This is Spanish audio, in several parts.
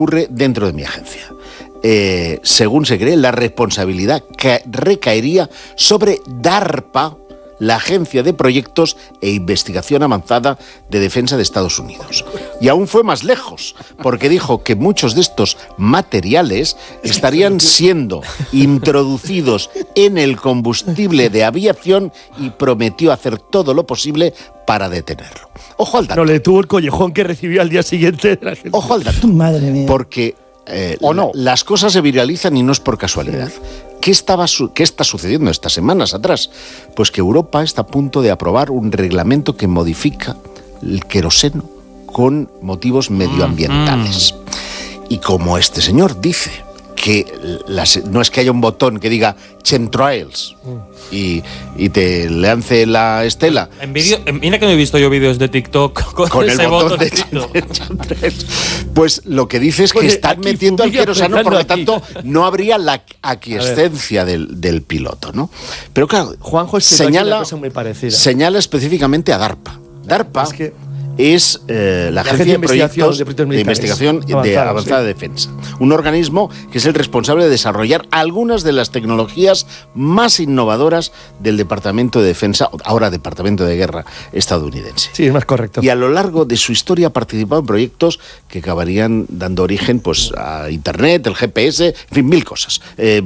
ocurre dentro de mi agencia. Según se cree, la responsabilidad recaería sobre DARPA, la Agencia de Proyectos e Investigación Avanzada de Defensa de Estados Unidos. Y aún fue más lejos, porque dijo que muchos de estos materiales estarían siendo introducidos en el combustible de aviación y prometió hacer todo lo posible para detenerlo. Ojo al dato. No le tuvo el collejón que recibió al día siguiente de la gente. Ojo al dato. Madre mía. Porque las cosas se viralizan y no es por casualidad. Sí. ¿Qué está sucediendo estas semanas atrás? Pues que Europa está a punto de aprobar un reglamento que modifica el queroseno con motivos medioambientales. Y como este señor dice que no es que haya un botón que diga chemtrails y te lance la estela. Mira que no he visto yo vídeos de TikTok con ese el botón de chemtrails. Pues lo que dice es que están metiendo al queroseno, por lo tanto no habría la aquiescencia del piloto, ¿no? Pero claro, Juanjo señala específicamente a DARPA. DARPA es la Agencia de Proyectos de Investigación de Avanzada de Defensa. Un organismo que es el responsable de desarrollar algunas de las tecnologías más innovadoras del Departamento de Defensa, ahora Departamento de Guerra estadounidense. Sí, es más correcto. Y a lo largo de su historia ha participado en proyectos que acabarían dando origen pues, a Internet, el GPS, en fin, mil cosas.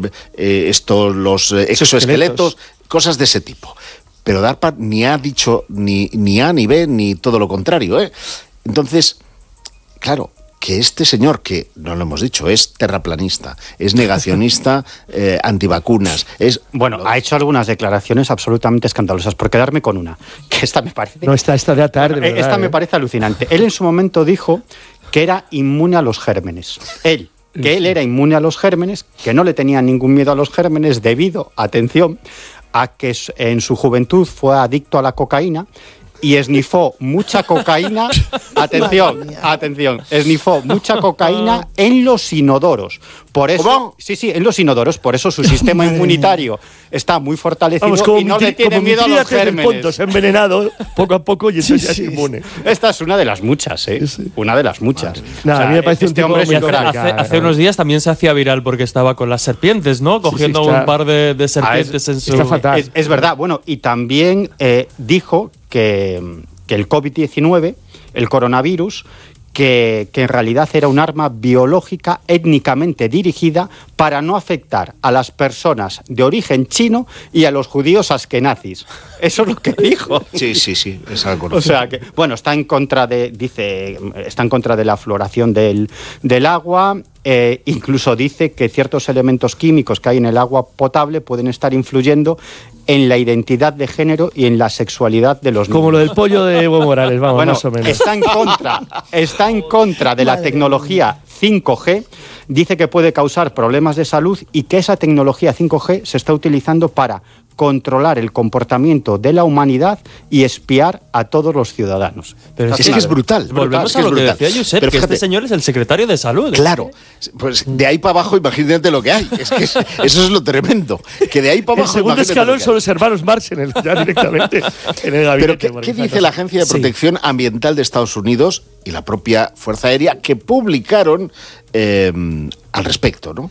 Los exoesqueletos, cosas de ese tipo. Pero DARPA ni ha dicho ni A ni B ni todo lo contrario, ¿eh? Entonces, claro, que este señor, que no lo hemos dicho, es terraplanista, es negacionista, antivacunas, ha hecho algunas declaraciones absolutamente escandalosas. Por quedarme con una, que esta me parece... No, esta de la tarde, ¿verdad? Esta me parece alucinante. Él en su momento dijo que era inmune a los gérmenes. Él era inmune a los gérmenes, que no le tenía ningún miedo a los gérmenes debido, atención, a que en su juventud fue adicto a la cocaína y esnifó mucha cocaína, atención, esnifó mucha cocaína en los inodoros. Por eso, ¿cómo? Sí, en los inodoros, por eso su sistema inmunitario está muy fortalecido y no le tiene miedo a los gérmenes. Se ha envenenado poco a poco y entonces ya es inmune. Esta es una de las muchas, ¿eh? Sí. Una de las muchas. A mí me parece este hombre muy crack. Hace unos días también se hacía viral porque estaba con las serpientes, ¿no? Cogiendo un par de serpientes en su... Está fatal. Es verdad. Bueno, y también dijo que el COVID-19, el coronavirus, que en realidad era un arma biológica étnicamente dirigida para no afectar a las personas de origen chino y a los judíos askenazis. Eso es lo que dijo. Sí, es algo correcto. O sea que, está en contra de la fluoración del agua. Incluso dice que ciertos elementos químicos que hay en el agua potable pueden estar influyendo en la identidad de género y en la sexualidad de los niños. Como lo del pollo de Evo Morales, más o menos. Está en contra de la tecnología 5G, dice que puede causar problemas de salud y que esa tecnología 5G se está utilizando para controlar el comportamiento de la humanidad y espiar a todos los ciudadanos. Pero es que es brutal. Volvemos a lo que decía Josep, que fíjate, este señor es el secretario de Salud. Claro, pues de ahí para abajo imagínate lo que hay. Eso es lo tremendo. Que de ahí para abajo... El segundo escalón son los hermanos Marx ya directamente en el gabinete. Pero ¿qué dice la Agencia de Protección Ambiental de Estados Unidos y la propia Fuerza Aérea que publicaron al respecto, ¿no?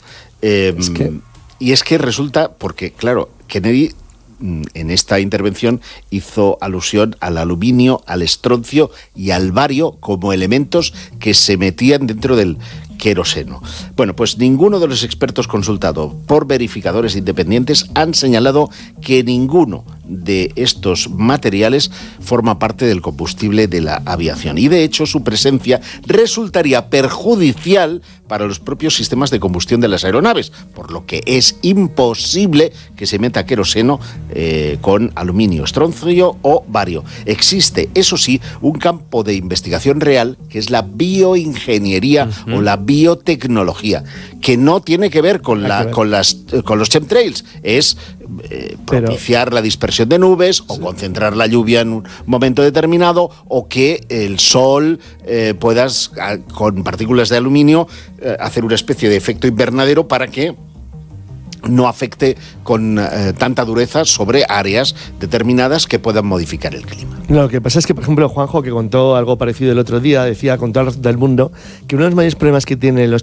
Y es que resulta, porque claro, Kennedy en esta intervención hizo alusión al aluminio, al estroncio y al bario como elementos que se metían dentro del queroseno. Bueno, pues ninguno de los expertos consultados por verificadores independientes han señalado que ninguno de estos materiales forma parte del combustible de la aviación y de hecho su presencia resultaría perjudicial para los propios sistemas de combustión de las aeronaves, por lo que es imposible que se meta queroseno con aluminio, estroncio o bario. Existe, eso sí, un campo de investigación real que es la bioingeniería o la biotecnología, que no tiene que ver con los chemtrails, es propiciar la dispersión de nubes o concentrar la lluvia en un momento determinado o que el sol puedas, con partículas de aluminio, hacer una especie de efecto invernadero para que no afecte con tanta dureza sobre áreas determinadas que puedan modificar el clima. Lo que pasa es que, por ejemplo, Juanjo, que contó algo parecido el otro día, decía, contó al resto del mundo, que uno de los mayores problemas que tienen los